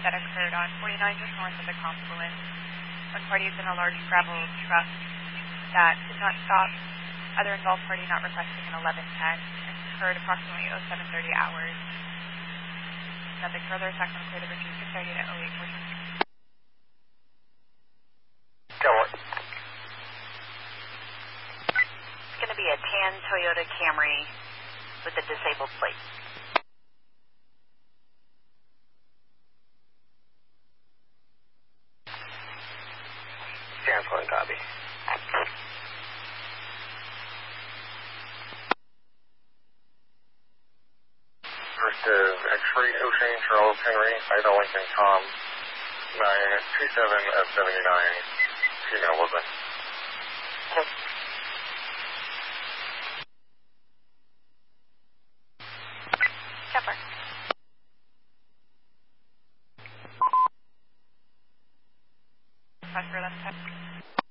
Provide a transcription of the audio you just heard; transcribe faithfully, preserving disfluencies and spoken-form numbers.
that occurred on forty-nine just north of the confluence. One party is in a large gravel truck that did not stop. Other involved party not requesting an eleven ten and occurred approximately oh seven thirty hours. Nothing further. Second clear the bridge six thirty to oh eight fourteen. Go on. It's going to be a tan Toyota Camry with a disabled plate. Stan's one copy. First is X-ray Ocean Charles Henry, Ida Lincoln Tom, nine two seven F seventy-nine, female woman. Kepler. Request for eleven ten.